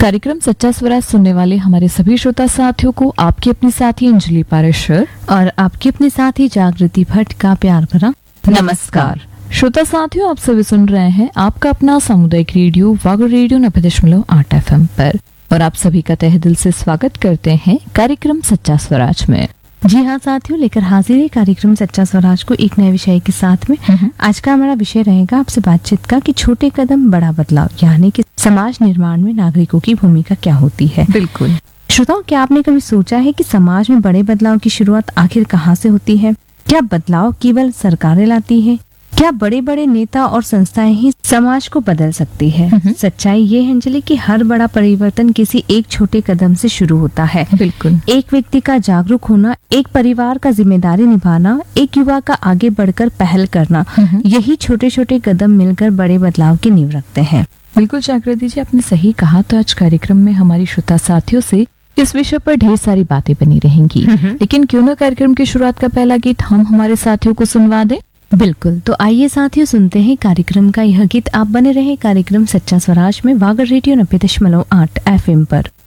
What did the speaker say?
कार्यक्रम सच्चा स्वराज सुनने वाले हमारे सभी श्रोता साथियों को आपकी अपनी साथी अंजलि पारेशर और आपकी अपने साथी जागृति भट्ट का प्यार भरा नमस्कार। श्रोता साथियों, आप सभी सुन रहे हैं आपका अपना सामुदायिक रेडियो वागड़ रेडियो 90.8 FM पर, और आप सभी का तहे दिल से स्वागत करते हैं कार्यक्रम सच्चा स्वराज में। जी हाँ साथियों, लेकर हाजिर है कार्यक्रम सच्चा स्वराज को एक नए विषय के साथ में। आज का हमारा विषय रहेगा आपसे बातचीत का कि छोटे कदम बड़ा बदलाव, यानी कि समाज निर्माण में नागरिकों की भूमिका क्या होती है। बिल्कुल श्रोताओं, क्या आपने कभी सोचा है कि समाज में बड़े बदलाव की शुरुआत आखिर कहाँ से होती है? क्या बदलाव केवल सरकारें लाती है? क्या बड़े बड़े नेता और संस्थाएं ही समाज को बदल सकती है? सच्चाई ये है अंजलि कि हर बड़ा परिवर्तन किसी एक छोटे कदम से शुरू होता है। बिल्कुल। एक व्यक्ति का जागरूक होना, एक परिवार का जिम्मेदारी निभाना, एक युवा का आगे बढ़कर पहल करना, यही छोटे छोटे कदम मिलकर बड़े बदलाव की नींव रखते हैं। बिल्कुल जागृति जी, आपने सही कहा। तो आज कार्यक्रम में हमारी श्रोता साथियों से इस विषय पर ढेर सारी बातें बनी रहेंगी, लेकिन क्यों न कार्यक्रम की शुरुआत का पहला गीत हम हमारे साथियों को सुनवा दें। बिल्कुल, तो आइए साथियों सुनते हैं कार्यक्रम का यह गीत। आप बने रहे कार्यक्रम सच्चा स्वराज में वागड़ रेडियो 90.8 FM पर।